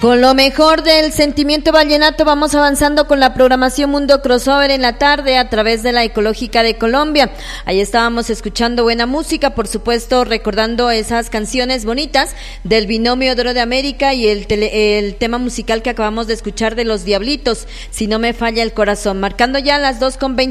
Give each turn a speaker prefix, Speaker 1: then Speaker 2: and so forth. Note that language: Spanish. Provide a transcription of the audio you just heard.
Speaker 1: Con lo mejor del sentimiento vallenato vamos avanzando con la programación Mundo Crossover en la tarde a través de la Ecológica de Colombia. Ahí estábamos escuchando buena música, por supuesto recordando esas canciones bonitas del Binomio de Oro de América y el tema musical que acabamos de escuchar de Los Diablitos, Si no me falla el corazón, marcando ya las 2:20